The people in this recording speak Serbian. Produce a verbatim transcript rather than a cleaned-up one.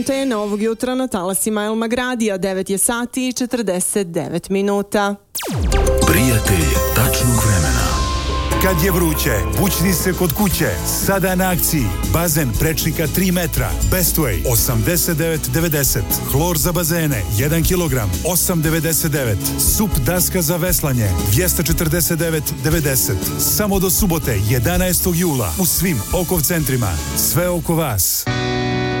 Te novog jutra na talasima El Magradija, devet je sati i četrdeset devet minuta. Prijatelj tačnog vremena. Kad je vruće, bućni se kod kuće. Sada na akciji. Bazen prečnika tri metra. Bestway osamdeset devet devedeset. Hlor za bazene jedan kilogram osam devedeset devet. Sup daska za veslanje dvjesto četrdeset devet devedeset. Samo do subote jedanaestog jula u svim Okov centrima. Sve oko vas.